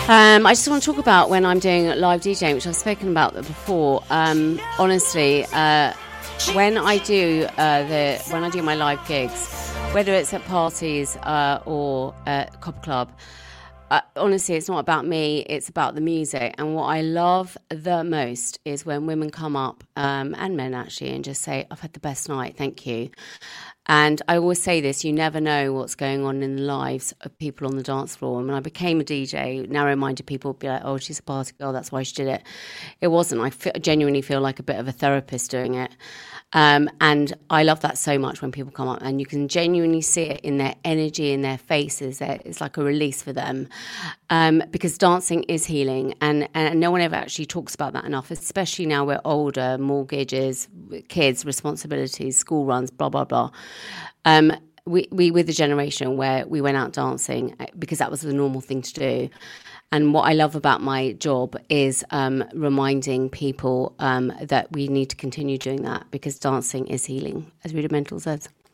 I just want to talk about when I'm doing live DJing, which I've spoken about before. Honestly, when I do my live gigs, whether it's at parties or at Copper Club, honestly, it's not about me, it's about the music. And what I love the most is when women come up, and men actually, and just say, I've had the best night, thank you. And I always say this, you never know what's going on in the lives of people on the dance floor. And when I became a DJ, narrow-minded people would be like, oh, she's a party girl, that's why she did it. It wasn't. I genuinely feel like a bit of a therapist doing it. And I love that so much when people come up and you can genuinely see it in their energy, in their faces. It's like a release for them, because dancing is healing, and no one ever actually talks about that enough, especially now we're older, mortgages, kids, responsibilities, school runs, blah, blah, blah. We were the generation where we went out dancing because that was the normal thing to do. And what I love about my job is reminding people that we need to continue doing that because dancing is healing, as Rudimental says.